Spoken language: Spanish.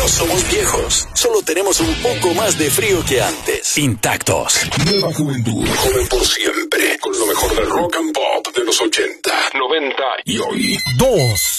No somos viejos, solo tenemos un poco más de frío que antes. Intactos. Nueva juventud, joven por siempre, con lo mejor del rock and pop de los 80, 90 y hoy. 2.